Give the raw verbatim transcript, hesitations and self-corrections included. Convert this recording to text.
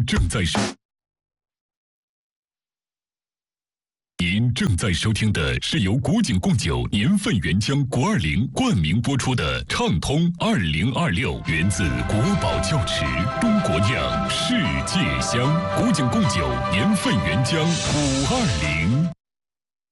正在收。您正在收听的是由古井贡酒年份原浆国二零冠名播出的《畅通二零二六》，源自国宝窖池，中国酿，世界香。古井贡酒年份原浆五二零。